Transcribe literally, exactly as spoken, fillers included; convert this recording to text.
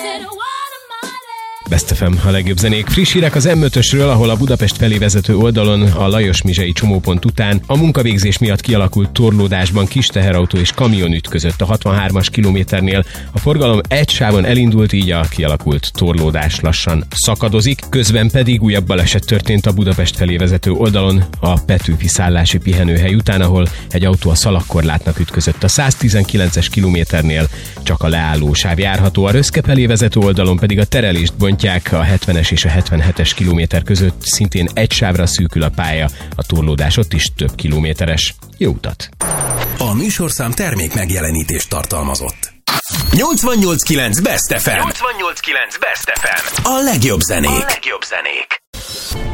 Best ef em, a legjobb zenék. Friss hírek az em ötösről, ahol a Budapest felé vezető oldalon a Lajos-Mizsei csomópont után a munkavégzés miatt kialakult torlódásban kis teherautó és kamion ütközött a hatvanhármas kilométernél. A forgalom egy sávon elindult, így a kialakult torlódás lassan szakadozik. Közben pedig újabb baleset történt a Budapest felé vezető oldalon a Petőfi szállási pihenőhely után, ahol egy autó a szalagkorlátnak ütközött. A száztizenkilences kilométernél csak a leálló sáv járható, a Röszke felé vezető oldalon pedig a terelést bontják. A hetvenes és a hetvenhetes kilométer között szintén egy sávra szűkül a pálya, a torlódás ott is több kilométeres. Jó utat! A műsorszám termék megjelenítést tartalmazott. nyolcvannyolc kilenc Best ef em. nyolcvannyolc kilenc Best ef em. A legjobb zenék. A legjobb zenék.